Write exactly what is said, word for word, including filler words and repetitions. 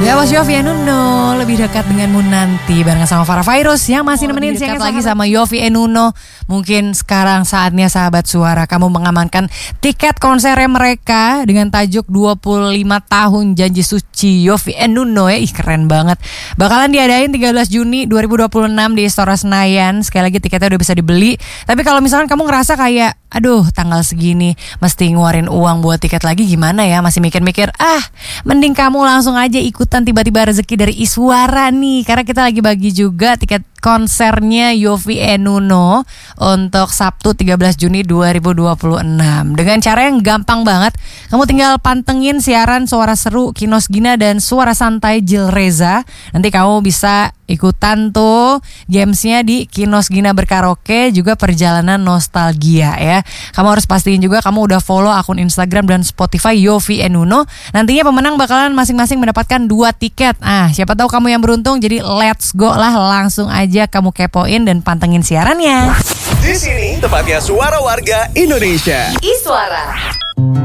Ya, Mas Yofi Enuno lebih dekat denganmu nanti barengan sama Farah Virus yang masih Oh, nemenin lebih siangnya dekat lagi lagi sama Yofi Enuno. Mungkin sekarang saatnya sahabat suara kamu mengamankan tiket konsernya mereka dengan tajuk dua puluh lima tahun janji suci Yofi Enuno ya. Ih, keren banget. Bakalan diadain tiga belas Juni dua ribu dua puluh enam di Istora Senayan. Sekali lagi tiketnya udah bisa dibeli. Tapi kalau misalkan kamu ngerasa kayak aduh tanggal segini mesti ngeluarin uang buat tiket lagi gimana ya, masih mikir-mikir, ah mending kamu langsung aja ikutan tiba-tiba rezeki dari Iswara nih, karena kita lagi bagi juga tiket konsernya Yofi Enuno untuk Sabtu tiga belas Juni dua ribu dua puluh enam dengan cara yang gampang banget. Kamu tinggal pantengin siaran Suara Seru Kinos Gina dan Suara Santai Jil Reza. Nanti kamu bisa ikutan tuh gamesnya di Kinos Gina Berkaraoke, juga perjalanan nostalgia ya. Kamu harus pastiin juga kamu udah follow akun Instagram dan Spotify Yofi Enuno. Nantinya pemenang bakalan masing-masing mendapatkan dua tiket. Ah, siapa tahu kamu yang beruntung. Jadi let's go lah, langsung aja kamu kepoin dan pantengin siarannya. Di sini tempatnya suara warga Indonesia. Iswara.